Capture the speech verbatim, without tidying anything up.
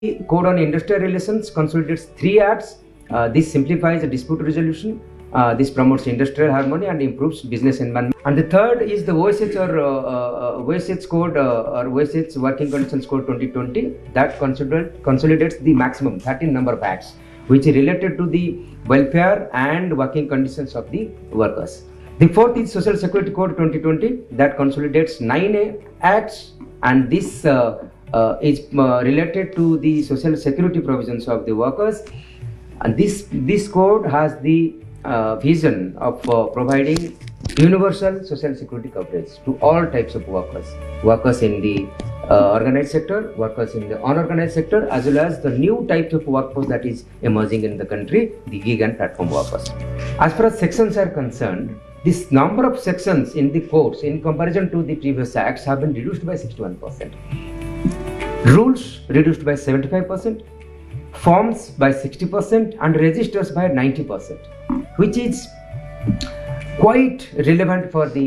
The Code on Industrial Relations consolidates three acts. Uh, this simplifies the dispute resolution. Uh, this promotes industrial harmony and improves business environment. And the third is the O S H or uh, uh, O S H Code uh, or O S H Working Conditions Code twenty twenty that consolidates the maximum thirteen number of acts which is related to the welfare and working conditions of the workers. The fourth is Social Security Code twenty twenty that consolidates nine acts, and this uh, uh, is uh, related to the social security provisions of the workers. And this this code has the uh, vision of uh, providing universal social security coverage to all types of workers, workers in the uh, organized sector, workers in the unorganized sector, as well as the new types of workforce that is emerging in the country, the gig and platform workers. As far as sections are concerned, this number of sections in the codes in comparison to the previous acts have been reduced by sixty-one percent. Rules reduced by seventy-five percent, forms by sixty percent, and registers by ninety percent, which is quite relevant for the